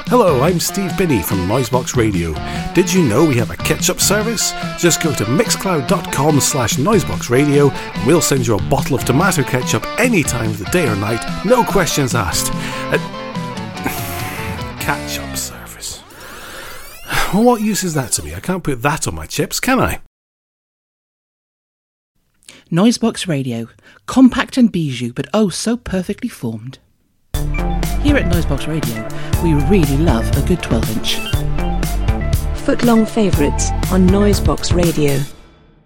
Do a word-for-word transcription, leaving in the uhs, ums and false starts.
Hello, I'm Steve Binney from Noisebox Radio. Did you know we have a ketchup service? Just go to mixcloud.com slash noiseboxradio and we'll send you a bottle of tomato ketchup any time of the day or night, no questions asked. Uh, ketchup service. Well, what use is that to me? I can't put that on my chips, can I? Noisebox Radio. Compact and bijou, but oh so perfectly formed. Here at Noisebox Radio, we really love a good twelve inch. Footlong favourites on Noisebox Radio.